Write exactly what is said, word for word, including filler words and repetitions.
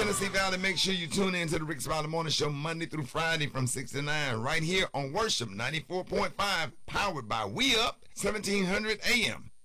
Tennessee Valley, make sure you tune in to the Rick Smiley Morning Show Monday through Friday from six to nine right here on Worship ninety-four point five, powered by We Up, seventeen hundred A M.